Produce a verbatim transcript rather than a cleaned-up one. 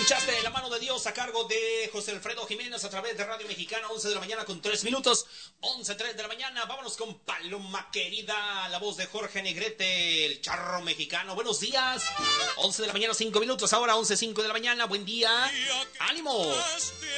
Escuchaste La Mano de Dios a cargo de José Alfredo Jiménez a través de Radio Mexicana, once de la mañana con tres minutos, once tres de la mañana. Vámonos con Paloma Querida, la voz de Jorge Negrete, el charro mexicano. Buenos días, once de la mañana, cinco minutos, ahora once cinco de la mañana. Buen día, ánimo.